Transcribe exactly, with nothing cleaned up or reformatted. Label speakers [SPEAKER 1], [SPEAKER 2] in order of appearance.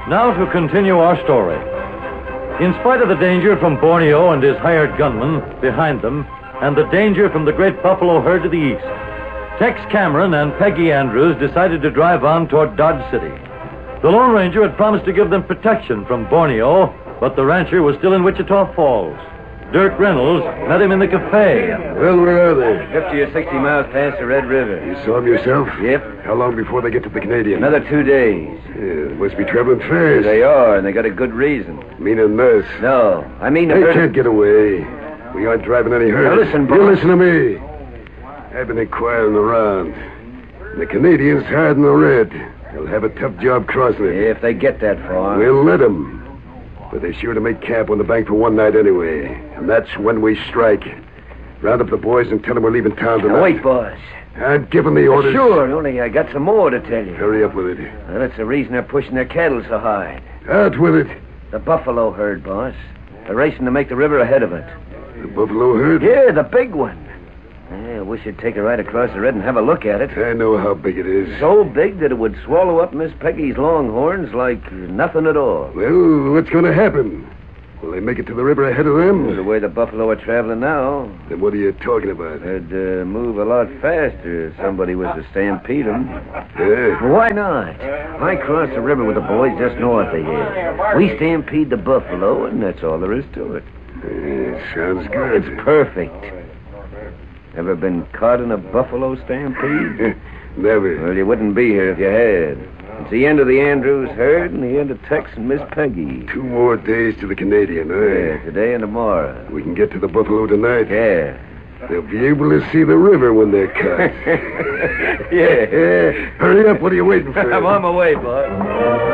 [SPEAKER 1] Now to continue our story. In spite of the danger from Borneo and his hired gunmen behind them, and the danger from the great buffalo herd to the east, Tex Cameron and Peggy Andrews decided to drive on toward Dodge City. The Lone Ranger had promised to give them protection from Borneo, but the rancher was still in Wichita Falls. Dirk Reynolds met him in the cafe.
[SPEAKER 2] Well, where are they?
[SPEAKER 3] Fifty or sixty miles past the Red River.
[SPEAKER 2] You saw them yourself?
[SPEAKER 3] Yep.
[SPEAKER 2] How long before they get to the Canadian?
[SPEAKER 3] Another two days.
[SPEAKER 2] Yeah, they must be traveling fast.
[SPEAKER 3] They are, and they got a good reason.
[SPEAKER 2] Meaning this.
[SPEAKER 3] No, I mean...
[SPEAKER 2] They can't get away. We aren't driving any herd.
[SPEAKER 3] Now listen, boss.
[SPEAKER 2] You listen to me. I've been inquiring around. The Canadians hiding the red. They'll have a tough job crossing it.
[SPEAKER 3] If they get that far.
[SPEAKER 2] We'll let them. But they're sure to make camp on the bank for one night anyway. And that's when we strike. Round up the boys and tell them we're leaving town tonight.
[SPEAKER 3] Now wait, boss.
[SPEAKER 2] I'm giving the orders.
[SPEAKER 3] Sure, only I got some more to tell you.
[SPEAKER 2] Hurry up with it.
[SPEAKER 3] Well, that's the reason they're pushing their cattle so hard.
[SPEAKER 2] Out with it.
[SPEAKER 3] The buffalo herd, boss. They're racing to make the river ahead of it.
[SPEAKER 2] The buffalo herd?
[SPEAKER 3] Yeah, the big one. Yeah, I wish you'd take a ride across the red and have a look at it.
[SPEAKER 2] I know how big it is.
[SPEAKER 3] So big that it would swallow up Miss Peggy's longhorns like nothing at all.
[SPEAKER 2] Well, what's going to happen? Will they make it to the river ahead of them?
[SPEAKER 3] The way the buffalo are traveling now.
[SPEAKER 2] Then what are you talking about?
[SPEAKER 3] They'd uh, move a lot faster if somebody was to stampede them.
[SPEAKER 2] Yeah.
[SPEAKER 3] Well, why not? I cross the river with the boys just north of here. We stampede the buffalo, and that's all there is to it.
[SPEAKER 2] Yeah, sounds good.
[SPEAKER 3] It's perfect. Ever been caught in a buffalo stampede?
[SPEAKER 2] Never.
[SPEAKER 3] Well, you wouldn't be here if you had. It's the end of the Andrews herd and the end of Tex and Miss Peggy.
[SPEAKER 2] Two more days to the Canadian, huh?
[SPEAKER 3] Yeah, today and tomorrow.
[SPEAKER 2] We can get to the buffalo tonight.
[SPEAKER 3] Yeah.
[SPEAKER 2] They'll be able to see the river when they're cut.
[SPEAKER 3] Yeah.
[SPEAKER 2] Hurry up. What are you waiting for?
[SPEAKER 3] I'm on my way, boss.